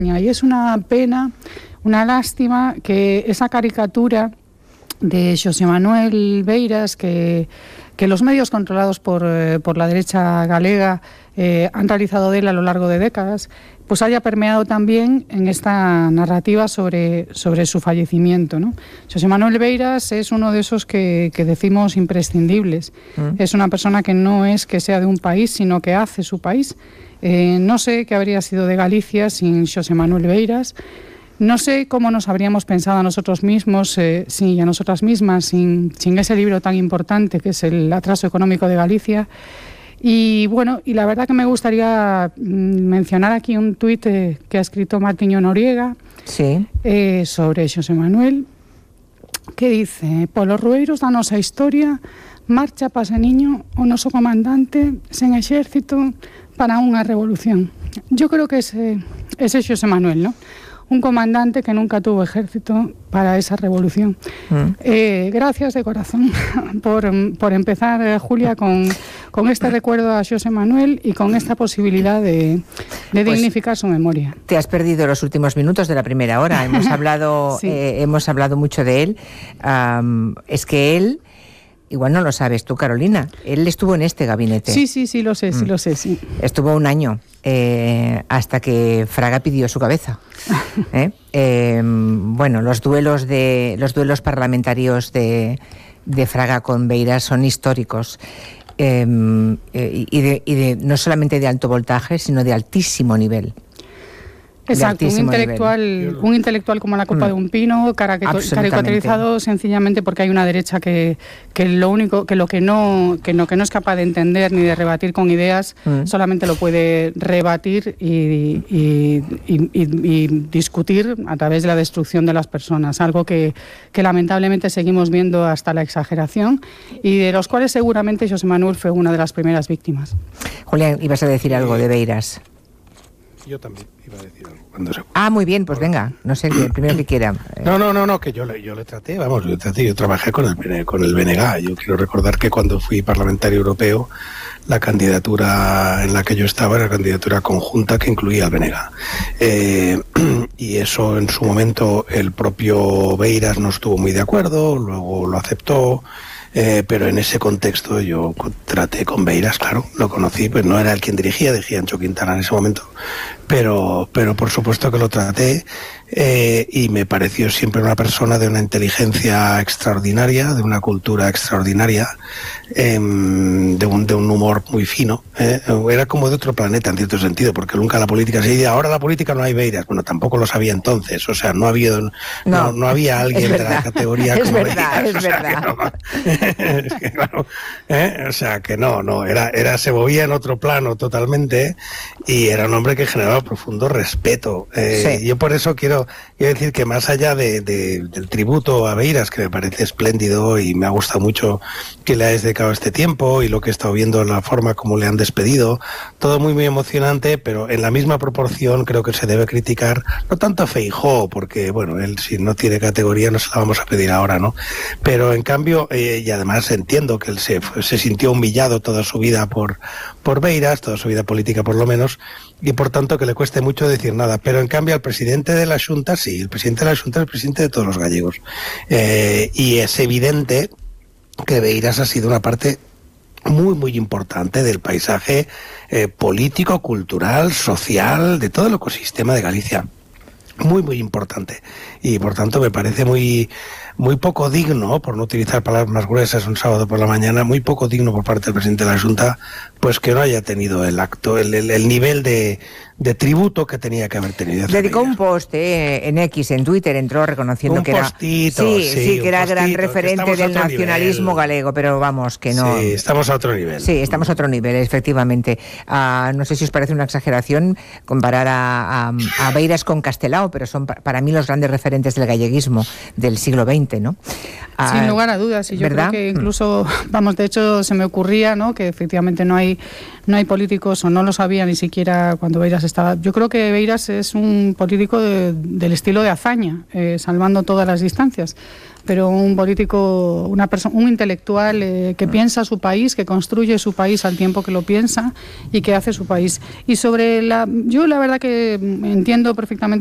Y es una pena, una lástima que esa caricatura de Xosé Manuel Beiras que los medios controlados por la derecha galega han realizado de él a lo largo de décadas, pues haya permeado también en esta narrativa sobre su fallecimiento, ¿no? Xosé Manuel Beiras es uno de esos que decimos imprescindibles. Es una persona que no es que sea de un país, sino que hace su país. No sé qué habría sido de Galicia sin Xosé Manuel Beiras. No sé cómo nos habríamos pensado a nosotros mismos y a nosotras mismas sin ese libro tan importante que es El atraso económico de Galicia. Y bueno, y la verdad que me gustaría mencionar aquí un tuit que ha escrito Martiño Noriega sobre Xosé Manuel, que dice: polos rueiros da nosa historia marcha Pasaniño o noso comandante sen exército para unha revolución. Yo creo que ese Xosé Manuel, ¿no? Un comandante que nunca tuvo ejército para esa revolución. Gracias de corazón por empezar, Julia, con este recuerdo a Xosé Manuel y con esta posibilidad de dignificar su memoria. Te has perdido los últimos minutos de la primera hora. Hemos hablado, hemos hablado mucho de él. Es que él... Igual no lo sabes tú, Carolina. Él estuvo en este gabinete. Sí, lo sé, sí. Estuvo un año hasta que Fraga pidió su cabeza. Bueno, los duelos parlamentarios de Fraga con Beiras son históricos. No solamente de alto voltaje, sino de altísimo nivel. Exacto, un intelectual como la copa de un pino, caricaturizado sencillamente porque hay una derecha que lo que no es capaz de entender ni de rebatir con ideas, solamente lo puede rebatir y discutir a través de la destrucción de las personas, algo que lamentablemente seguimos viendo hasta la exageración y de los cuales seguramente Xosé Manuel fue una de las primeras víctimas. Julián, ibas a decir algo de Beiras. Yo también iba a decir algo. Muy bien, pues venga, no sé, el primero que quiera. No, que yo le traté, yo trabajé con el BNG. Yo quiero recordar que cuando fui parlamentario europeo, la candidatura en la que yo estaba era candidatura conjunta que incluía al BNG. Y eso en su momento el propio Beiras no estuvo muy de acuerdo, luego lo aceptó. Pero en ese contexto yo traté con Beiras, claro, lo conocí, pues no era el quien dirigía Ancho Quintana en ese momento, pero por supuesto que lo traté y me pareció siempre una persona de una inteligencia extraordinaria, de una cultura extraordinaria, de un humor muy fino. Era como de otro planeta en cierto sentido, porque nunca la política se dice, ahora la política no hay Beiras. Bueno, tampoco lo sabía entonces, o sea, no había alguien de la categoría como Beiras. Es verdad. Es que, claro, o sea que se movía en otro plano totalmente y era un hombre que generaba profundo respeto. Yo por eso quiero decir que más allá del tributo a Beiras, que me parece espléndido y me ha gustado mucho que le hayas dedicado este tiempo y lo que he estado viendo en la forma como le han despedido, todo muy muy emocionante, pero en la misma proporción creo que se debe criticar no tanto a Feijóo, porque bueno, él si no tiene categoría no se la vamos a pedir ahora, ¿no? Pero en cambio, y además entiendo que él se sintió humillado toda su vida por Beiras, toda su vida política por lo menos, y por tanto que le cueste mucho decir nada, pero en cambio al presidente de la Xunta, sí, el presidente de la Xunta es el presidente de todos los gallegos, y es evidente que Beiras ha sido una parte muy muy importante del paisaje político, cultural, social, de todo el ecosistema de Galicia. Muy muy importante, y por tanto me parece muy poco digno, por no utilizar palabras más gruesas un sábado por la mañana, muy poco digno por parte del presidente de la Xunta, pues que no haya tenido el nivel de tributo que tenía que haber tenido. Dedicó un post en X, en Twitter, entró reconociendo que era que era gran referente del nacionalismo galego, pero vamos, que no... Sí, estamos a otro nivel. Sí, estamos a otro nivel, efectivamente. No sé si os parece una exageración comparar a Beiras con Castelao, pero son para mí los grandes referentes del galleguismo del siglo XX, ¿no? Sin lugar a dudas, y yo creo que incluso, de hecho se me ocurría, ¿no?, que efectivamente no hay políticos, o no lo sabía ni siquiera cuando Beiras yo creo que Beiras es un político del estilo de Azaña, salvando todas las distancias, pero un político, un intelectual que piensa su país, que construye su país al tiempo que lo piensa y que hace su país. Y yo la verdad que entiendo perfectamente